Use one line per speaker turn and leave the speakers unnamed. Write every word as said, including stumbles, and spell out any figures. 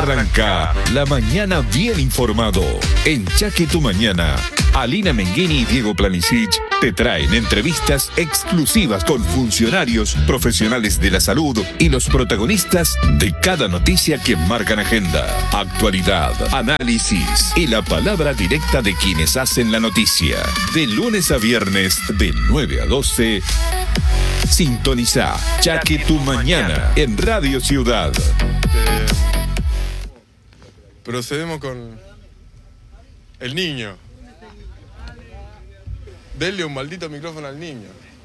Arranca la mañana bien informado. En Chaque Tu Mañana, Alina Menghini y Diego Planisic te traen entrevistas exclusivas con funcionarios, profesionales de la salud y los protagonistas de cada noticia que marcan agenda, actualidad, análisis y la palabra directa de quienes hacen la noticia. De lunes a viernes, de nueve a doce, sintoniza Chaque Tu Mañana en Radio Ciudad.
Eh, procedemos con el niño. Denle un maldito micrófono al niño.